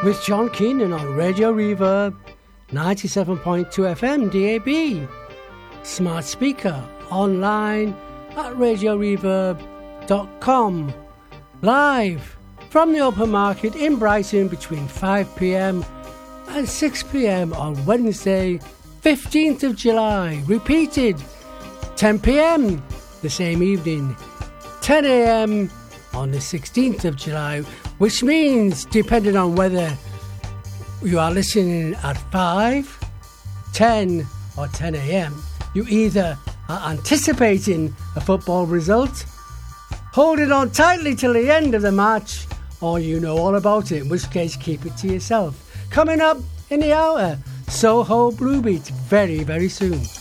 with John Keenan on Radio Reverb 97.2 FM DAB, smart speaker, online at radioreverb.com, live from the open market in Brighton between 5pm and 6pm on Wednesday 15th of July, repeated 10pm the same evening, 10am on the 16th of July, which means, depending on whether you are listening at 5, 10 or 10am, you either are anticipating a football result, holding on tightly till the end of the match, or you know all about it, in which case keep it to yourself. Coming up in the hour, Soho Blue Beat, very, very soon.